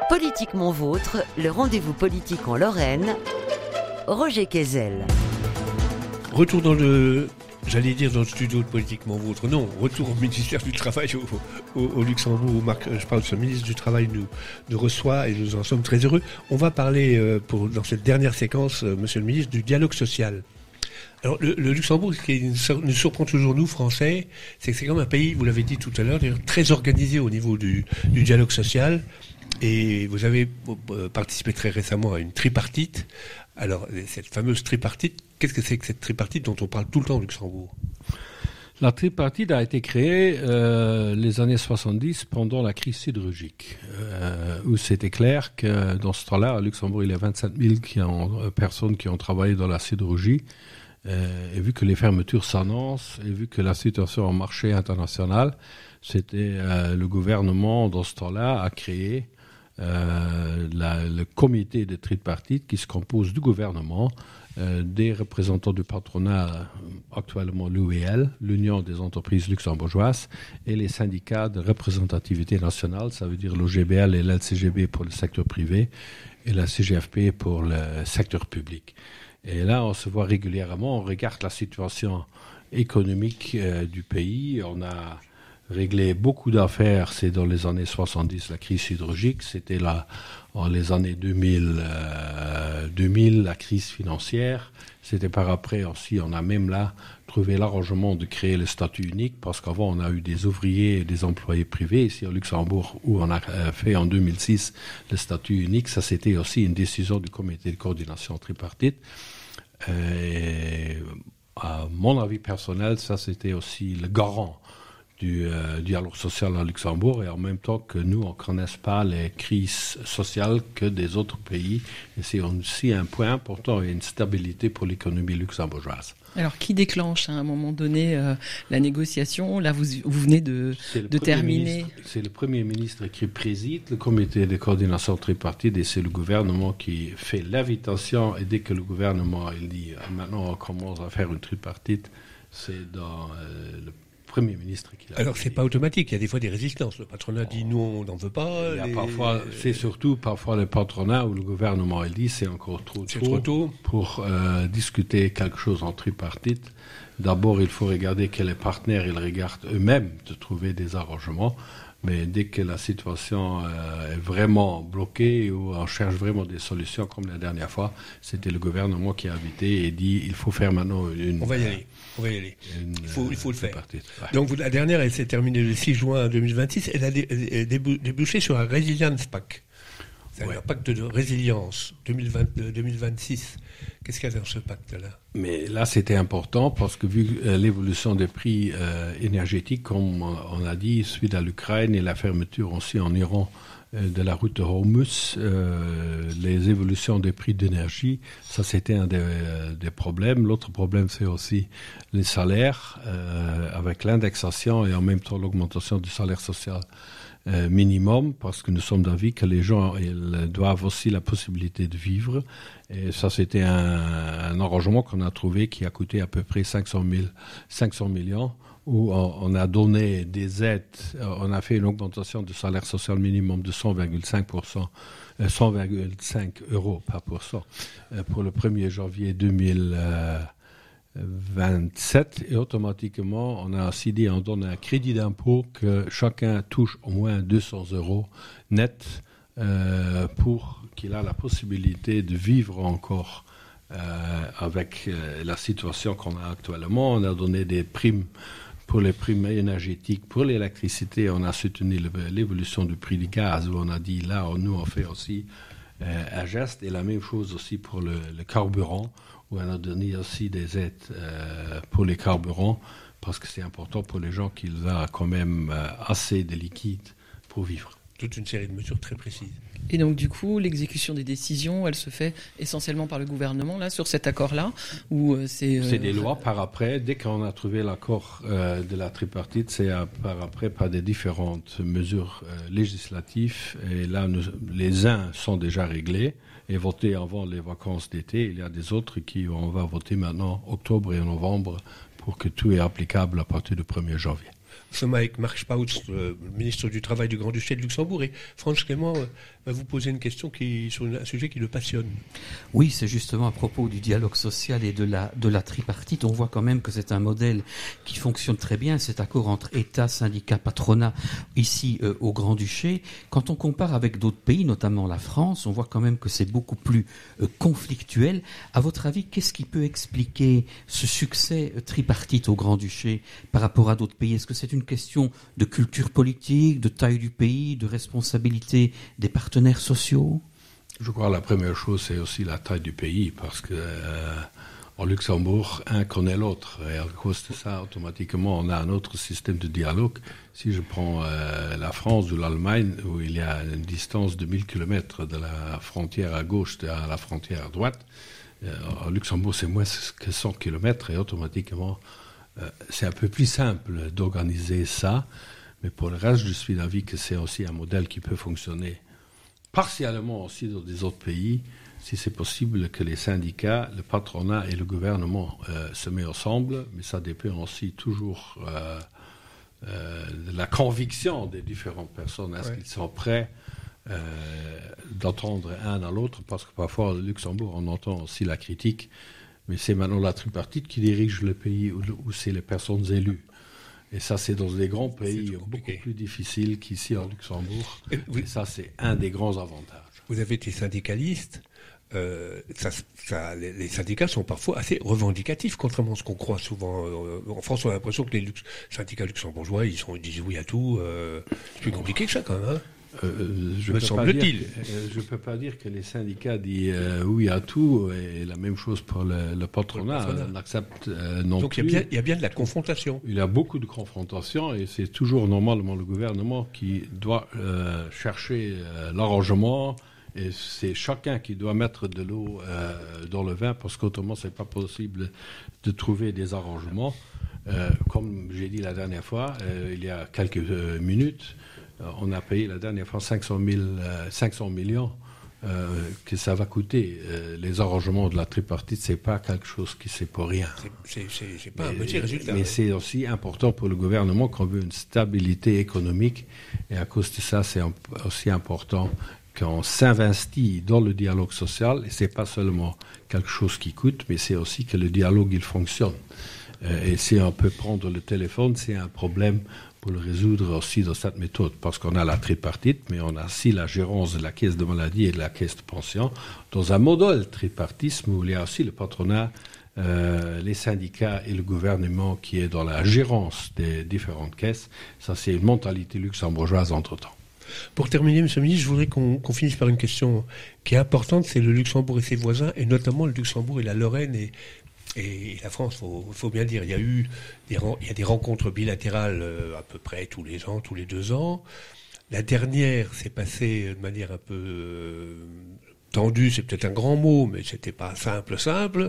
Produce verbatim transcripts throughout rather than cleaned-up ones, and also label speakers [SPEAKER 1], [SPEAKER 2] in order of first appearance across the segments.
[SPEAKER 1] Politiquement vôtre, le rendez-vous politique en Lorraine. Roger Quézel.
[SPEAKER 2] Retour dans le, j'allais dire dans le studio de Politiquement Vôtre, non, retour au ministère du Travail au, au, au Luxembourg, où Marc, je parle de ce ministre du Travail nous, nous reçoit et nous en sommes très heureux. On va parler, euh, pour, dans cette dernière séquence, euh, monsieur le ministre, du dialogue social. Alors, le, le Luxembourg, ce qui nous surprend toujours, nous, Français, c'est que c'est comme un pays, vous l'avez dit tout à l'heure, d'ailleurs, très organisé au niveau du, du dialogue social. Et vous avez participé très récemment à une tripartite. Alors, cette fameuse tripartite, qu'est-ce que c'est que cette tripartite dont on parle tout le temps au Luxembourg ?
[SPEAKER 3] La tripartite a été créée euh, les années soixante-dix pendant la crise sidérurgique, euh, où c'était clair que dans ce temps-là, à Luxembourg, il y a vingt-sept mille qui ont, euh, personnes qui ont travaillé dans la sidérurgie. Euh, et vu que les fermetures s'annoncent, et vu que la situation au marché international, c'était euh, le gouvernement, dans ce temps-là, a créé Euh, la, le comité de tripartite qui se compose du gouvernement, euh, des représentants du patronat, actuellement l'U E L, l'Union des entreprises luxembourgeoises, et les syndicats de représentativité nationale, ça veut dire l'O G B L et l'L C G B pour le secteur privé et la C G F P pour le secteur public. Et là, on se voit régulièrement, on regarde la situation économique euh, du pays, on a réglé beaucoup d'affaires, c'est dans les années soixante-dix, la crise sidérurgique, c'était là, en les années deux mille, euh, deux mille, la crise financière, c'était par après aussi, on a même là trouvé l'arrangement de créer le statut unique, parce qu'avant on a eu des ouvriers et des employés privés, ici au Luxembourg, où on a fait en deux mille six le statut unique, ça c'était aussi une décision du comité de coordination tripartite. Et à mon avis personnel, ça c'était aussi le garant du euh, dialogue social à Luxembourg, et en même temps que nous, on ne connaisse pas les crises sociales que des autres pays. Et c'est aussi un point important et une stabilité pour l'économie luxembourgeoise.
[SPEAKER 4] Alors, qui déclenche à un moment donné euh, la négociation ? Là, vous, vous venez de, de terminer.
[SPEAKER 3] Ministre, c'est le Premier ministre qui préside le comité de coordination tripartite, et c'est le gouvernement qui fait l'invitation. Et dès que le gouvernement il dit maintenant on commence à faire une tripartite, c'est dans euh, le Premier ministre qui l'a
[SPEAKER 2] Alors, c'est pas automatique, il y a des fois des résistances. Le patronat dit nous, on n'en veut pas.
[SPEAKER 3] Il y a
[SPEAKER 2] les...
[SPEAKER 3] parfois, c'est surtout parfois le patronat ou le gouvernement il dit c'est encore trop
[SPEAKER 2] c'est
[SPEAKER 3] tôt,
[SPEAKER 2] trop tôt
[SPEAKER 3] pour euh, discuter quelque chose en tripartite. D'abord, il faut regarder que les partenaires ils regardent eux-mêmes de trouver des arrangements. Mais dès que la situation euh, est vraiment bloquée ou on cherche vraiment des solutions, comme la dernière fois, c'était le gouvernement qui a invité et dit il faut faire maintenant une...
[SPEAKER 2] On va y aller, on va y aller.
[SPEAKER 3] Une,
[SPEAKER 2] il, faut, il faut le faire.
[SPEAKER 3] Ouais.
[SPEAKER 2] Donc vous, la dernière, elle s'est terminée le six juin deux mille vingt-six. Elle a dé, elle débouché sur un Resilience Pact. C'est ouais. un pacte de résilience deux mille vingt, deux mille vingt-six. Qu'est-ce qu'il y a dans ce pacte-là ?
[SPEAKER 3] Mais là, c'était important parce que vu euh, l'évolution des prix euh, énergétiques, comme on a dit, suite à l'Ukraine et la fermeture aussi en Iran euh, de la route de Hormuz, euh, les évolutions des prix d'énergie, ça c'était un des, euh, des problèmes. L'autre problème, c'est aussi les salaires, euh, avec l'indexation et en même temps l'augmentation du salaire social Euh, minimum, parce que nous sommes d'avis que les gens ils doivent aussi la possibilité de vivre. Et ça, c'était un, un arrangement qu'on a trouvé qui a coûté à peu près cinq cent mille, cinq cents millions, où on, on a donné des aides, on a fait une augmentation du salaire social minimum de cent virgule cinq pour cent, euh, cent virgule cinq euros par pourcent euh, pour le premier janvier deux mille vingt-sept, et automatiquement on a aussi dit on donne un crédit d'impôt que chacun touche au moins deux cents euros net euh, pour qu'il a la possibilité de vivre encore euh, avec euh, la situation qu'on a actuellement. On a donné des primes pour les primes énergétiques, pour l'électricité, on a soutenu le, l'évolution du prix du gaz, où on a dit là on, nous on fait aussi euh, un geste, et la même chose aussi pour le, le carburant, où on a donné aussi des aides euh, pour les carburants, parce que c'est important pour les gens qu'ils aient quand même euh, assez de liquide pour vivre.
[SPEAKER 2] Toute une série de mesures très précises.
[SPEAKER 4] Et donc, du coup, l'exécution des décisions, elle se fait essentiellement par le gouvernement, là, sur cet accord-là, ou euh, c'est... Euh...
[SPEAKER 3] C'est des lois par après. Dès qu'on a trouvé l'accord euh, de la tripartite, c'est à, par après par des différentes mesures euh, législatives. Et là, nous, les uns sont déjà réglés et votés avant les vacances d'été. Il y a des autres qui, on va voter maintenant, octobre et novembre, pour que tout est applicable à partir du premier janvier.
[SPEAKER 2] Nous sommes avec Marc Spautz, le ministre du Travail du Grand-Duché de Luxembourg, et Franz Clément va vous poser une question qui, sur un sujet qui le passionne.
[SPEAKER 5] Oui, c'est justement à propos du dialogue social et de la, de la tripartite. On voit quand même que c'est un modèle qui fonctionne très bien, cet accord entre État, syndicats, patronat, ici euh, au Grand-Duché. Quand on compare avec d'autres pays, notamment la France, on voit quand même que c'est beaucoup plus euh, conflictuel. À votre avis, qu'est-ce qui peut expliquer ce succès euh, tripartite au Grand-Duché par rapport à d'autres pays? Est-ce que c'est une question de culture politique, de taille du pays, de responsabilité des partenaires sociaux?
[SPEAKER 3] Je crois que la première chose, c'est aussi la taille du pays, parce que euh, en Luxembourg, un connaît l'autre. Et à cause de ça, automatiquement, on a un autre système de dialogue. Si je prends euh, la France ou l'Allemagne, où il y a une distance de mille kilomètres de la frontière à gauche à la frontière à droite, euh, en Luxembourg, c'est moins que cent kilomètres, et automatiquement, euh, c'est un peu plus simple d'organiser ça. Mais pour le reste, je suis d'avis que c'est aussi un modèle qui peut fonctionner partiellement aussi dans des autres pays, si c'est possible que les syndicats, le patronat et le gouvernement euh, se mettent ensemble, mais ça dépend aussi toujours euh, euh, de la conviction des différentes personnes. Est-ce ouais. qu'ils sont prêts euh, d'entendre un à l'autre? Parce que parfois, au Luxembourg, on entend aussi la critique, mais c'est maintenant la tripartite qui dirige le pays où, où c'est les personnes élues. Et ça, c'est dans des grands pays beaucoup plus difficiles qu'ici en Luxembourg. Et, oui. Et ça, c'est un des grands avantages.
[SPEAKER 2] Vous avez été syndicaliste. Euh, ça, ça, les, les syndicats sont parfois assez revendicatifs, contrairement à ce qu'on croit souvent. Euh, en France, on a l'impression que les lux- syndicats luxembourgeois, ils, sont, ils disent oui à tout. Euh, c'est plus compliqué que ça, quand même. Hein.
[SPEAKER 3] Euh, je, peux pas dire, euh, je peux pas dire que les syndicats disent euh, oui à tout, et la même chose pour le, le patronat. On n'accepte euh, non
[SPEAKER 2] Donc
[SPEAKER 3] plus.
[SPEAKER 2] Donc il y, y a bien de la confrontation.
[SPEAKER 3] Il y a beaucoup de confrontation, et c'est toujours normalement le gouvernement qui doit euh, chercher euh, l'arrangement, et c'est chacun qui doit mettre de l'eau euh, dans le vin, parce qu'autrement c'est pas possible de trouver des arrangements. Euh, comme j'ai dit la dernière fois, euh, il y a quelques euh, minutes. On a payé la dernière fois cinq cent millions euh, que ça va coûter. Euh, les arrangements de la tripartite, c'est pas quelque chose qui c'est pour rien.
[SPEAKER 2] C'est, c'est, c'est pas mais, un petit résultat.
[SPEAKER 3] Mais
[SPEAKER 2] ouais.
[SPEAKER 3] c'est aussi important pour le gouvernement qu'on veut une stabilité économique, et à cause de ça, c'est aussi important qu'on s'investit dans le dialogue social, et c'est pas seulement quelque chose qui coûte, mais c'est aussi que le dialogue il fonctionne. Euh, et si on peut prendre le téléphone, c'est un problème pour le résoudre aussi dans cette méthode, parce qu'on a la tripartite, mais on a aussi la gérance de la caisse de maladie et de la caisse de pension, dans un modèle tripartisme où il y a aussi le patronat, euh, les syndicats et le gouvernement qui est dans la gérance des différentes caisses. Ça, c'est une mentalité luxembourgeoise entre-temps.
[SPEAKER 2] Pour terminer, M. le ministre, je voudrais qu'on, qu'on finisse par une question qui est importante, c'est le Luxembourg et ses voisins, et notamment le Luxembourg et la Lorraine et Et la France, faut, faut bien dire, il y a eu des, il y a des rencontres bilatérales euh, à peu près tous les ans, tous les deux ans. La dernière s'est passée de manière un peu euh, tendue, c'est peut-être un grand mot, mais c'était pas simple, simple.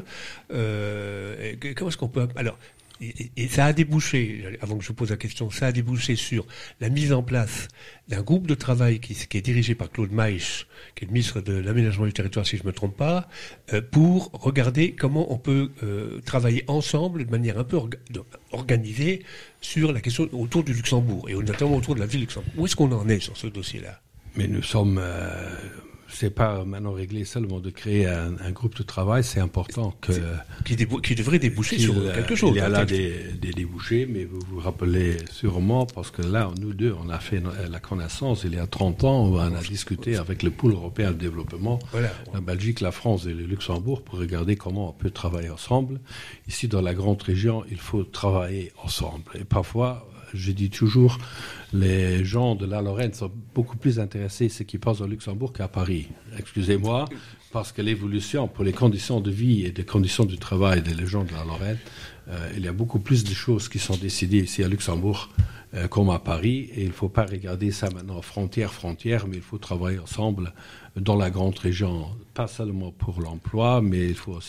[SPEAKER 2] Euh, comment est-ce qu'on peut... Alors, et, et ça a débouché, avant que je vous pose la question, ça a débouché sur la mise en place d'un groupe de travail qui, qui est dirigé par Claude Maïch, qui est le ministre de l'Aménagement du Territoire, si je ne me trompe pas, euh, pour regarder comment on peut euh, travailler ensemble de manière un peu orga- organisée sur la question autour du Luxembourg, et notamment autour de la ville de Luxembourg. Où est-ce qu'on en est sur ce dossier-là ?
[SPEAKER 3] Mais nous sommes... Euh... C'est pas maintenant réglé seulement de créer un, un groupe de travail, c'est important que...
[SPEAKER 2] Qui, débou- qui devrait déboucher sur quelque chose.
[SPEAKER 3] Il y a là des, des débouchés, mais vous vous rappelez sûrement, parce que là, nous deux, on a fait la connaissance il y a trente ans, où on a discuté avec le pôle européen de développement, voilà, ouais. La Belgique, la France et le Luxembourg, pour regarder comment on peut travailler ensemble. Ici, dans la grande région, il faut travailler ensemble. Et parfois... Je dis toujours, les gens de la Lorraine sont beaucoup plus intéressés à ce qui passe au Luxembourg qu'à Paris. Excusez-moi, parce que l'évolution pour les conditions de vie et les conditions du travail des gens de la Lorraine, euh, il y a beaucoup plus de choses qui sont décidées ici à Luxembourg euh, comme à Paris. Et il ne faut pas regarder ça maintenant frontière, frontière, mais il faut travailler ensemble dans la grande région, pas seulement pour l'emploi, mais il faut aussi